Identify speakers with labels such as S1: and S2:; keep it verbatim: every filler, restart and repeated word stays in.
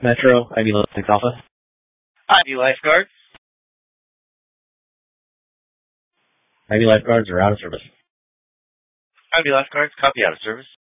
S1: Metro, Ivy Six Alpha.
S2: Ivy Lifeguards.
S1: Ivy Lifeguards are out of service.
S2: Ivy Lifeguards, copy out of service.